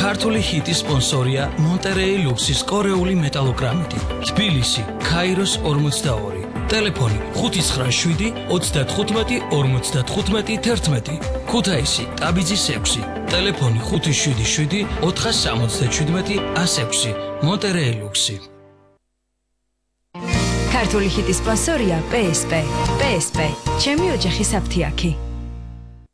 ქართული ჰიტის სპონსორია Monterey Luxis კორეული მეტალოგრამიტი. თბილისი, ქაიროს 42. ტელეფონი 597 35 55 11. ქუთაისი, ტაბიძის 6. ტელეფონი 577 477 106. Monterey Luxi. ქართული ჰიტის სპონსორია PSP. PSP, ჩემი ოჯახის აფთიაქი.